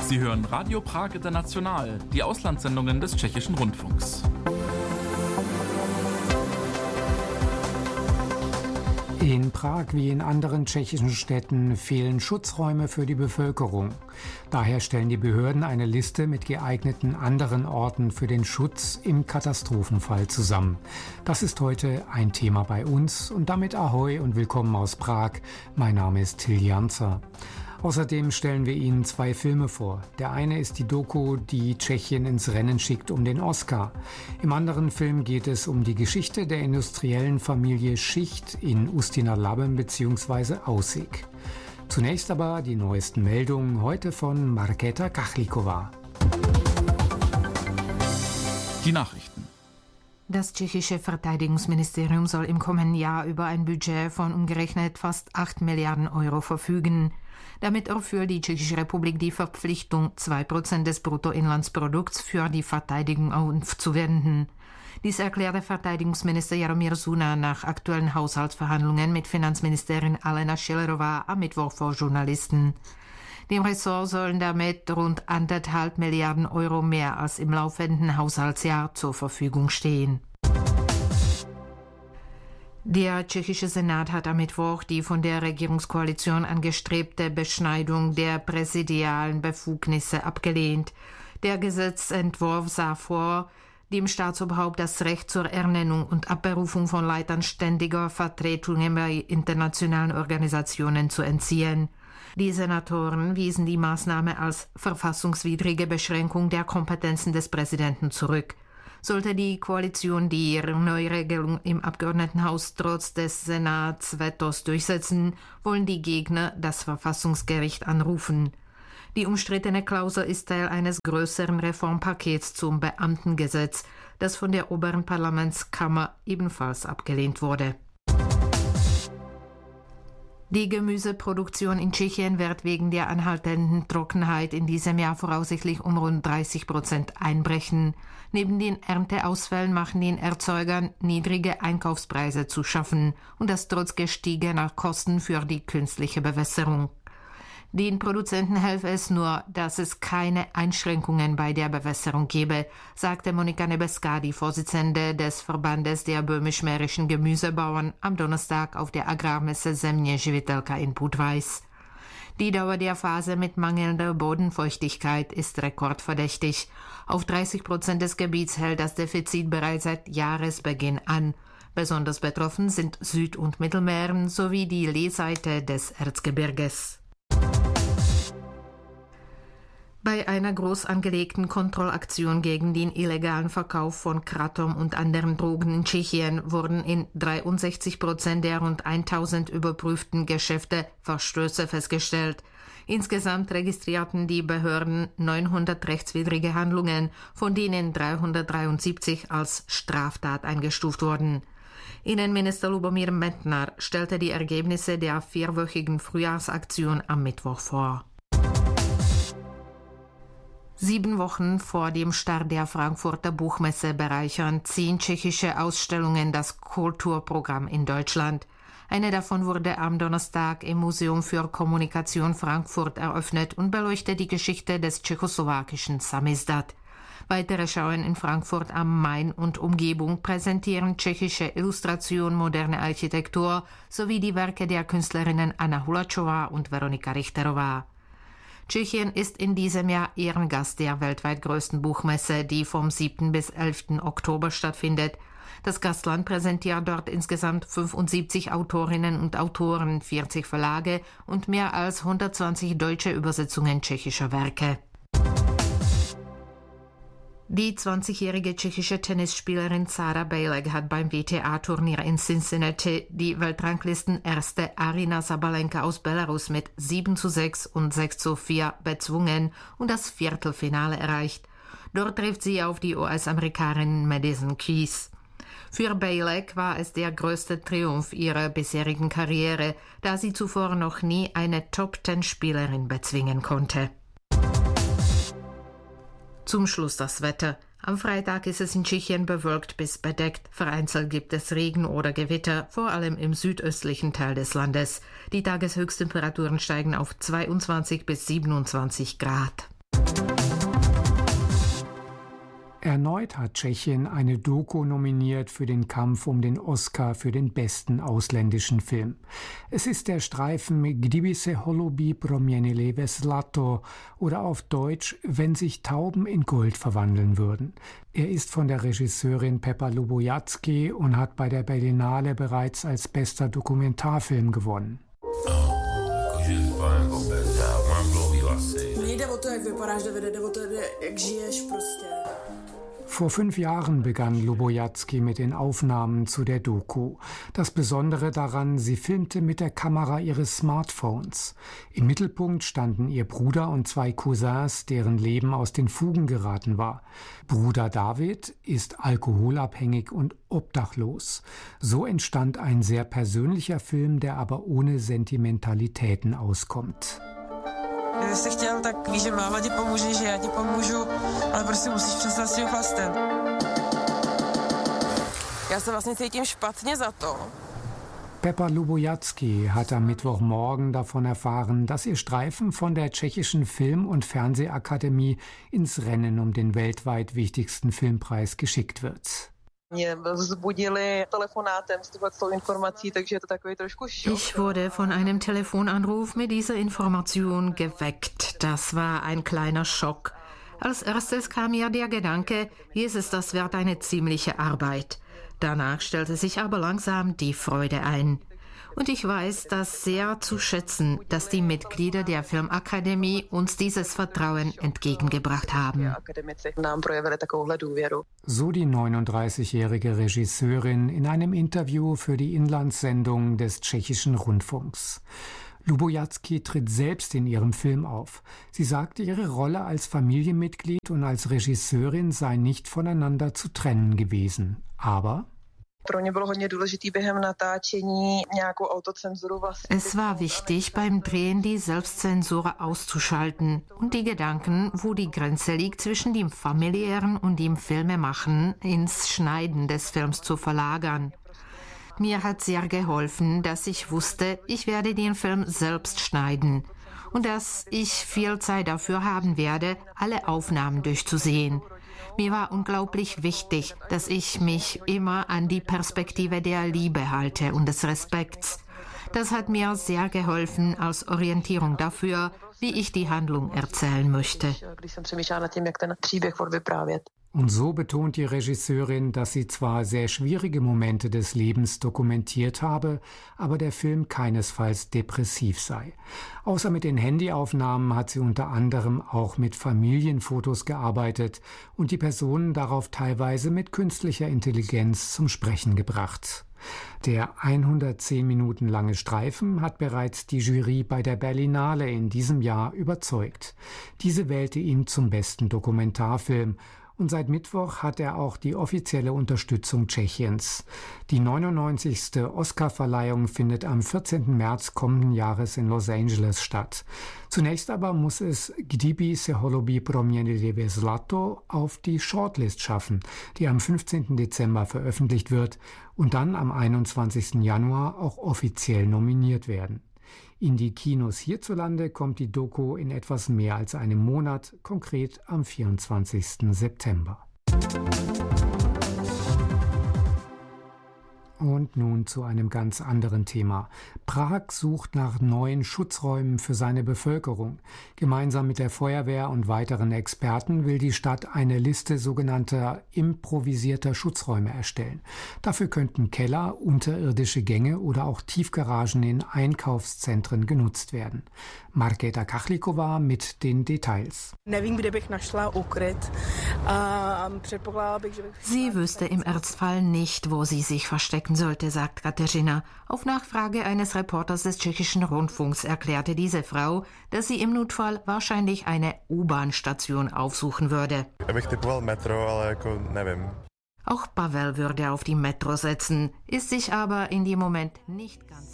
Sie hören Radio Prag International, die Auslandssendungen des Tschechischen Rundfunks. In Prag wie in anderen tschechischen Städten fehlen Schutzräume für die Bevölkerung. Daher stellen die Behörden eine Liste mit geeigneten anderen Orten für den Schutz im Katastrophenfall zusammen. Das ist heute ein Thema bei uns und damit Ahoi und willkommen aus Prag. Mein Name ist Till Janzer. Außerdem stellen wir Ihnen 2 Filme vor. Der eine ist die Doku, die Tschechien ins Rennen schickt um den Oscar. Im anderen Film geht es um die Geschichte der industriellen Familie Schicht in Ustina-Labem bzw. Aussig. Zunächst aber die neuesten Meldungen, heute von Markéta Kachlikova. Die Nachrichten. Das tschechische Verteidigungsministerium soll im kommenden Jahr über ein Budget von umgerechnet fast 8 Milliarden Euro verfügen. Damit erfüllt die Tschechische Republik die Verpflichtung, 2% des Bruttoinlandsprodukts für die Verteidigung aufzuwenden. Dies erklärte Verteidigungsminister Jaromír Suna nach aktuellen Haushaltsverhandlungen mit Finanzministerin Alena Schillerová am Mittwoch vor Journalisten. Dem Ressort sollen damit rund 1,5 Milliarden Euro mehr als im laufenden Haushaltsjahr zur Verfügung stehen. Der tschechische Senat hat am Mittwoch die von der Regierungskoalition angestrebte Beschneidung der präsidialen Befugnisse abgelehnt. Der Gesetzentwurf sah vor, dem Staatsoberhaupt das Recht zur Ernennung und Abberufung von Leitern ständiger Vertretungen bei internationalen Organisationen zu entziehen. Die Senatoren wiesen die Maßnahme als verfassungswidrige Beschränkung der Kompetenzen des Präsidenten zurück. Sollte die Koalition die Neuregelung im Abgeordnetenhaus trotz des Senatsvetos durchsetzen, wollen die Gegner das Verfassungsgericht anrufen. Die umstrittene Klausel ist Teil eines größeren Reformpakets zum Beamtengesetz, das von der oberen Parlamentskammer ebenfalls abgelehnt wurde. Die Gemüseproduktion in Tschechien wird wegen der anhaltenden Trockenheit in diesem Jahr voraussichtlich um rund 30% einbrechen. Neben den Ernteausfällen machen den Erzeugern niedrige Einkaufspreise zu schaffen und das trotz gestiegener Kosten für die künstliche Bewässerung. Den Produzenten helfe es nur, dass es keine Einschränkungen bei der Bewässerung gebe, sagte Monika Nebeska, die Vorsitzende des Verbandes der böhmisch-mährischen Gemüsebauern, am Donnerstag auf der Agrarmesse Země živitelka in Budweis. Die Dauer der Phase mit mangelnder Bodenfeuchtigkeit ist rekordverdächtig. Auf 30% des Gebiets hält das Defizit bereits seit Jahresbeginn an. Besonders betroffen sind Süd- und Mittelmähren sowie die Lehseite des Erzgebirges. Bei einer groß angelegten Kontrollaktion gegen den illegalen Verkauf von Kratom und anderen Drogen in Tschechien wurden in 63% der rund 1000 überprüften Geschäfte Verstöße festgestellt. Insgesamt registrierten die Behörden 900 rechtswidrige Handlungen, von denen 373 als Straftat eingestuft wurden. Innenminister Lubomír Metnar stellte die Ergebnisse der 4-wöchigen Frühjahrsaktion am Mittwoch vor. 7 Wochen vor dem Start der Frankfurter Buchmesse bereichern 10 tschechische Ausstellungen das Kulturprogramm in Deutschland. Eine davon wurde am Donnerstag im Museum für Kommunikation Frankfurt eröffnet und beleuchtet die Geschichte des tschechoslowakischen Samizdat. Weitere Schauen in Frankfurt am Main und Umgebung präsentieren tschechische Illustration, moderne Architektur sowie die Werke der Künstlerinnen Anna Hulačová und Veronika Richterová. Tschechien ist in diesem Jahr Ehrengast der weltweit größten Buchmesse, die vom 7. bis 11. Oktober stattfindet. Das Gastland präsentiert dort insgesamt 75 Autorinnen und Autoren, 40 Verlage und mehr als 120 deutsche Übersetzungen tschechischer Werke. Die 20-jährige tschechische Tennisspielerin Sara Bejlek hat beim WTA-Turnier in Cincinnati die Weltranglisten-erste Aryna Sabalenka aus Belarus mit 7:6 und 6:4 bezwungen und das Viertelfinale erreicht. Dort trifft sie auf die US-Amerikanerin Madison Keys. Für Bejlek war es der größte Triumph ihrer bisherigen Karriere, da sie zuvor noch nie eine Top-10-Spielerin bezwingen konnte. Zum Schluss das Wetter. Am Freitag ist es in Tschechien bewölkt bis bedeckt. Vereinzelt gibt es Regen oder Gewitter, vor allem im südöstlichen Teil des Landes. Die Tageshöchsttemperaturen steigen auf 22 bis 27 Grad. Erneut hat Tschechien eine Doku nominiert für den Kampf um den Oscar für den besten ausländischen Film. Es ist der Streifen Kdyby se holubi proměnily ve zlato oder auf Deutsch Wenn sich Tauben in Gold verwandeln würden. Er ist von der Regisseurin Pepa Lubojatski und hat bei der Berlinale bereits als bester Dokumentarfilm gewonnen. Vor 5 Jahren begann Lubojatski mit den Aufnahmen zu der Doku. Das Besondere daran, sie filmte mit der Kamera ihres Smartphones. Im Mittelpunkt standen ihr Bruder und 2 Cousins, deren Leben aus den Fugen geraten war. Bruder David ist alkoholabhängig und obdachlos. So entstand ein sehr persönlicher Film, der aber ohne Sentimentalitäten auskommt. Jestli chtěl, tak víš, že máma ti pomůže, že já ti pomůžu, ale prostě musíš přestat s tím chlastem. Já se vlastně cítím špatně za to. Pepa Lubojatski hat am Mittwochmorgen davon erfahren, dass ihr Streifen von der tschechischen Film- und Fernsehakademie ins Rennen um den weltweit wichtigsten Filmpreis geschickt wird. Ich wurde von einem Telefonanruf mit dieser Information geweckt. Das war ein kleiner Schock. Als erstes kam mir der Gedanke, Jesus, das wird eine ziemliche Arbeit. Danach stellte sich aber langsam die Freude ein. Und ich weiß das sehr zu schätzen, dass die Mitglieder der Filmakademie uns dieses Vertrauen entgegengebracht haben. So die 39-jährige Regisseurin in einem Interview für die Inlandssendung des tschechischen Rundfunks. Lubojatski tritt selbst in ihrem Film auf. Sie sagte, ihre Rolle als Familienmitglied und als Regisseurin sei nicht voneinander zu trennen gewesen. Aber es war wichtig, beim Drehen die Selbstzensur auszuschalten und die Gedanken, wo die Grenze liegt zwischen dem familiären und dem Filmemachen, ins Schneiden des Films zu verlagern. Mir hat sehr geholfen, dass ich wusste, ich werde den Film selbst schneiden und dass ich viel Zeit dafür haben werde, alle Aufnahmen durchzusehen. Mir war unglaublich wichtig, dass ich mich immer an die Perspektive der Liebe halte und des Respekts. Das hat mir sehr geholfen als Orientierung dafür, wie ich die Handlung erzählen möchte. Und so betont die Regisseurin, dass sie zwar sehr schwierige Momente des Lebens dokumentiert habe, aber der Film keinesfalls depressiv sei. Außer mit den Handyaufnahmen hat sie unter anderem auch mit Familienfotos gearbeitet und die Personen darauf teilweise mit künstlicher Intelligenz zum Sprechen gebracht. Der 110 Minuten lange Streifen hat bereits die Jury bei der Berlinale in diesem Jahr überzeugt. Diese wählte ihn zum besten Dokumentarfilm. Und seit Mittwoch hat er auch die offizielle Unterstützung Tschechiens. Die 99. Oscarverleihung findet am 14. März kommenden Jahres in Los Angeles statt. Zunächst aber muss es Kdyby se holubi proměnily ve zlato auf die Shortlist schaffen, die am 15. Dezember veröffentlicht wird und dann am 21. Januar auch offiziell nominiert werden. In die Kinos hierzulande kommt die Doku in etwas mehr als einem Monat, konkret am 24. September. Und nun zu einem ganz anderen Thema. Prag sucht nach neuen Schutzräumen für seine Bevölkerung. Gemeinsam mit der Feuerwehr und weiteren Experten will die Stadt eine Liste sogenannter improvisierter Schutzräume erstellen. Dafür könnten Keller, unterirdische Gänge oder auch Tiefgaragen in Einkaufszentren genutzt werden. Markéta Kachlikova mit den Details. Sie wüsste im Ernstfall nicht, wo sie sich verstecken sollte, sagt Kateřina. Auf Nachfrage eines Reporters des tschechischen Rundfunks erklärte diese Frau, dass sie im Notfall wahrscheinlich eine U-Bahn-Station aufsuchen würde. Auch Pavel würde auf die Metro setzen, ist sich aber in dem Moment nicht ganz